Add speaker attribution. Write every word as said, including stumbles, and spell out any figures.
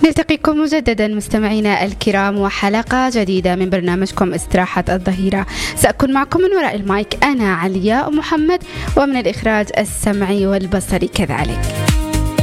Speaker 1: نلتقيكم مجددا مستمعينا الكرام وحلقة جديدة من برنامجكم استراحة الظهيرة. سأكون معكم من وراء المايك أنا علياء محمد، ومن الإخراج السمعي والبصري كذلك.